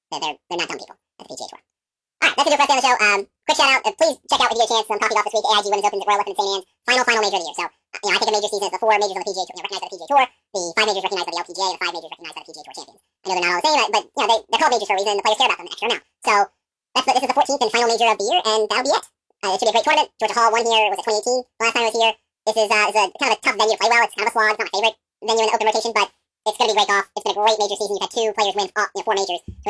They're not dumb people at the PGA Tour. All right, that's it for us on the show. Quick shout out. Please check out if you get a chance some coffee golf this week. AIG Women's Open, Royal Weapon in St. Anne's. Final major of the year. So, I think a major season is the 4 majors on the PGA Tour, recognized by the PGA Tour. The 5 majors recognized by the LPGA. The 5 majors recognized by the PGA Tour champions. I know they're not all the same, but they're called majors for a reason, and the players care about them an extra amount. So, this is the 14th and final major of the year, and that'll be it. It should be a great tournament. Georgia Hall won here. Was it 2018? The last time I was here. This is a kind of a tough venue to play well. It's kind of a slog. It's not my favorite venue in the open rotation, but it's going to be great golf. It's been a great major season. You've had 2 players win 4 majors.